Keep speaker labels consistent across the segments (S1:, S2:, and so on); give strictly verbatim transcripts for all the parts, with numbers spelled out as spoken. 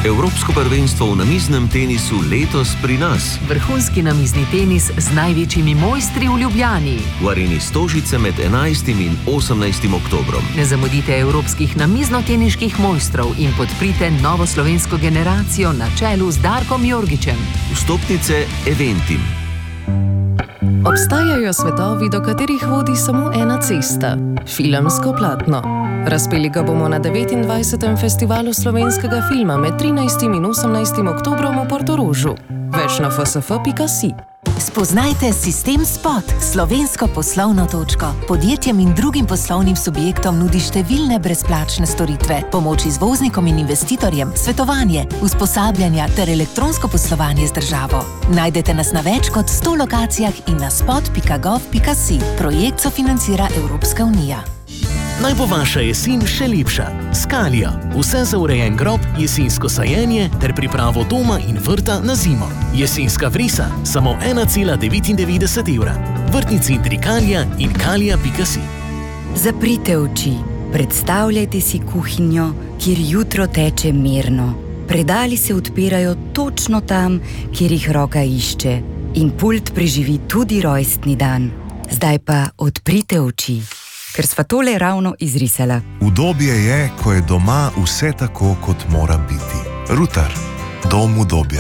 S1: Evropsko prvenstvo v namiznem tenisu letos pri nas.
S2: Vrhunski namizni tenis z največjimi mojstri v Ljubljani.
S1: V areni Stožice med enajstim in osemnajstim oktobrom.
S2: Ne zamudite evropskih namizno-teniških mojstrov in podprite novo slovensko generacijo na čelu z Darkom Jorgičem.
S1: Vstopnice Eventim.
S3: Obstajajo svetovi, do katerih vodi samo ena cesta. Filmsko platno. Razpeli ga bomo na devetindvajsetem festivalu slovenskega filma med trinajstim in osemnajstim oktobrom v Portorožu. Več na f s f pika si.
S4: Spoznajte Sistem Spot, slovensko poslovno točko. Podjetjem in drugim poslovnim subjektom nudi številne brezplačne storitve, pomoč izvoznikom in investitorjem, svetovanje, usposabljanja ter elektronsko poslovanje z državo. Najdete nas na več kot sto lokacijah in na spot pika gov pika si. Projekt sofinancira Evropska unija.
S5: Naj bo vaša jesen še lepša. Skalija. Vse za urejen grob, jesensko sajenje ter pripravo doma in vrta na zimo. Jesenska vrisa, samo ena cela devetindevetdeset evra. Vrtni centri Kalija in kalija pika si.
S6: Zaprite oči. Predstavljajte si kuhinjo, kjer jutro teče mirno. Predali se odpirajo točno tam, kjer jih roka išče. In pult preživi tudi rojstni dan. Zdaj pa odprite oči. Ker sva tole ravno izrisala.
S7: Udobje je, ko je doma vse tako, kot mora biti. Rutar. Dom udobja.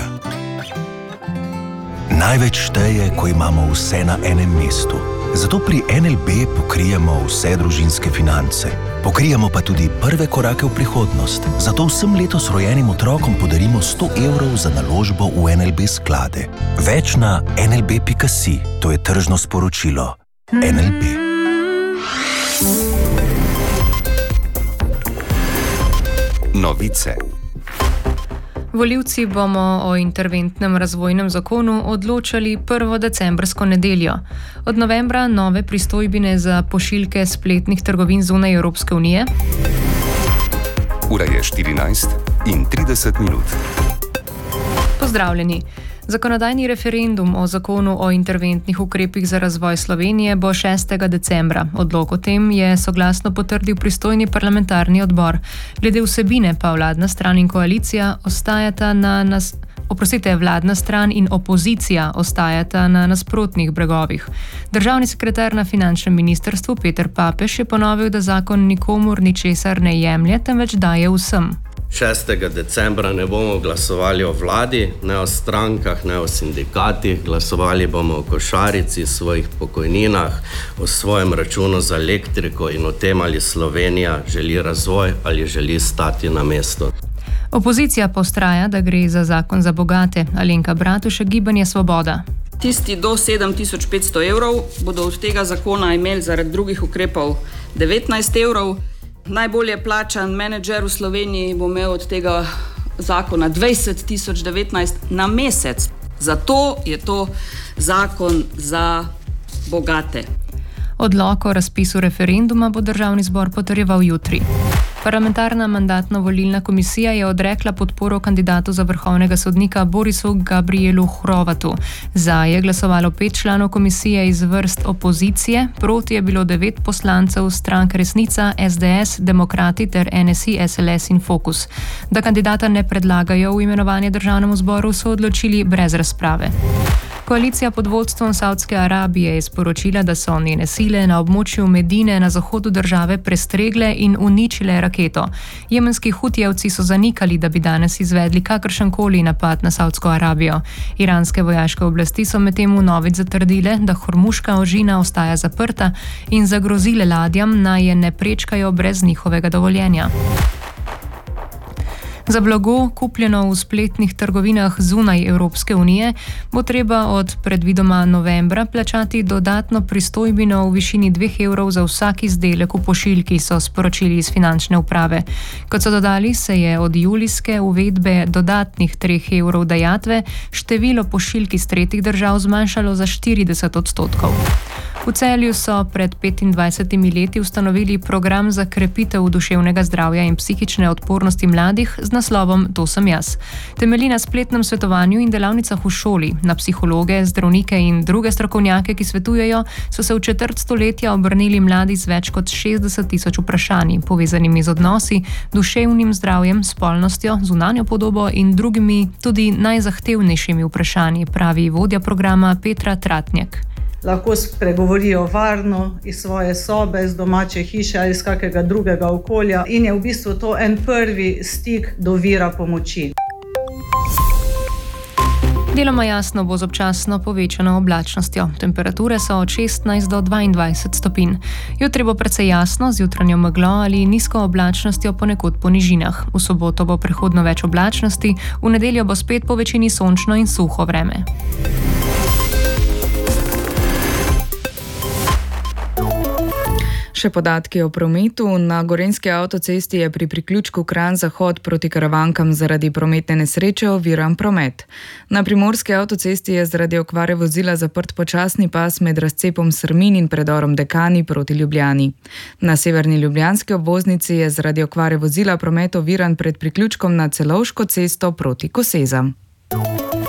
S8: Največ šteje, ko imamo vse na enem mestu. Zato pri en el be pokrijemo vse družinske finance. Pokrijemo pa tudi prve korake v prihodnost. Zato vsem letos rojenim otrokom podarimo sto evrov za naložbo v en el be sklade. Več na en el be pika si. To je tržno sporočilo. en el be.
S9: Novice. Volivci bomo o interventnem razvojnem zakonu odločali prvo decembrsko nedeljo. Od novembra nove pristojbine za pošiljke spletnih trgovin zunaj Evropske unije.
S10: Ura je štirinajst in trideset minut.
S9: Pozdravljeni. Zakonodajni referendum o zakonu o interventnih ukrepih za razvoj Slovenije bo šestega decembra. Odlok o tem je soglasno potrdil pristojni parlamentarni odbor. Glede vsebine pa vladna stran in koalicija ostajata na nas... Oprostite, vladna stran in opozicija ostajata na nasprotnih bregovih. Državni sekretar na finančnem ministrstvu Peter Papež je ponovil, da zakon nikomur ničesar ne jemlje, temveč daje vsem.
S11: šestega decembra ne bomo glasovali o vladi, ne o strankah, ne o sindikatih, glasovali bomo o košarici, svojih pokojninah, o svojem računu za elektriko in o tem, ali Slovenija želi razvoj ali želi stati na mestu.
S9: Opozicija pa vztraja, da gre za zakon za bogate. Alenka Bratušek, Gibanje Svoboda.
S12: Tisti do sedem tisoč petsto evrov bodo od tega zakona imeli zaradi drugih ukrepov devetnajst evrov. Najbolje plačan menedžer v Sloveniji bo imel od tega zakona dvajset tisoč devetnajst na mesec. Zato je to zakon za bogate.
S9: Odlok o razpisu referenduma bo državni zbor potrjeval jutri. Parlamentarna mandatno-volilna komisija je odrekla podporo kandidatu za vrhovnega sodnika Borisu Gabrielu Hrovatu. Za je glasovalo pet članov komisije iz vrst opozicije, proti je bilo devet poslancev strank Resnica, es de es, Demokrati ter en es i, es el es in Fokus. Da kandidata ne predlagajo v imenovanje državnemu zboru, so odločili brez razprave. Koalicija pod vodstvom Savdske Arabije je sporočila, da so njene sile na območju Medine na zahodu države prestregle in uničile raketo. Jemenski hutijevci so zanikali, da bi danes izvedli kakršenkoli napad na Savdsko Arabijo. Iranske vojaške oblasti so medtem vnovič zatrdile, da Hormuška ožina ostaja zaprta in zagrozile ladjam, naj je ne prečkajo brez njihovega dovoljenja. Za blago, kupljeno v spletnih trgovinah zunaj Evropske unije, bo treba od predvidoma novembra plačati dodatno pristojbino v višini dveh evrov za vsak izdelek v pošiljki, so sporočili iz finančne uprave. Kot so dodali, se je od julijske uvedbe dodatnih treh evrov dajatve število pošiljk iz tretjih držav zmanjšalo za štirideset odstotkov. V Celju so pred petindvajsetimi leti ustanovili program za krepitev duševnega zdravja in psihične odpornosti mladih z naslovom To sem jaz. Temelji na spletnem svetovanju in delavnicah v šoli. Na psihologe, zdravnike in druge strokovnjake, ki svetujejo, so se v četrt stoletja obrnili mladi z več kot šestdeset tisoč vprašanji, povezanimi z odnosi, duševnim zdravjem, spolnostjo, zunanjo podobo in drugimi, tudi najzahtevnejšimi vprašanji, pravi vodja programa Petra Tratnjak.
S13: Lahko spregovorijo varno iz svoje sobe, z domače hiše ali iz kakega drugega okolja in je v bistvu to en prvi stik do vira pomoči.
S9: Deloma jasno bo z občasno povečano oblačnostjo. Temperature so od šestnajst do dvaindvajset stopinj. Jutri bo precej jasno z jutranjo meglo ali nizko oblačnostjo ponekod po nižinah. V soboto bo prehodno več oblačnosti, v nedeljo bo spet po večini sončno in suho vreme.
S14: Še podatki o prometu. Na Gorenjski avtocesti je pri priključku Kranj-Zahod proti Karavankam zaradi prometne nesreče oviran promet. Na Primorski avtocesti je zaradi okvare vozila zaprt počasni pas med razcepom Srmin in predorom Dekani proti Ljubljani. Na severni ljubljanski obvoznici je zaradi okvare vozila promet oviran pred priključkom na Celovško cesto proti Kosezam.